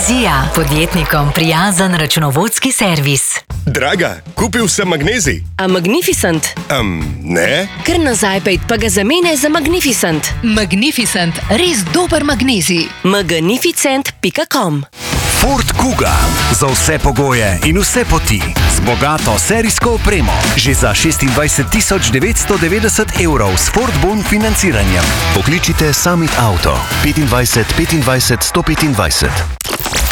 Vizija, podjetnikom prijazen računovodski servis. Draga, kupil sem magnezij. A Magnificent? Ne? Kar nazaj pejt, pa ga zamene za Magnificent. Magnificent, res dober magnezij. magnificent.com. Ford Kuga. Za vse pogoje in vse poti. Z bogato serijsko opremo. Že za 26.990 € s Ford Bon financiranjem. Pokličite Summit Auto 25 25 125.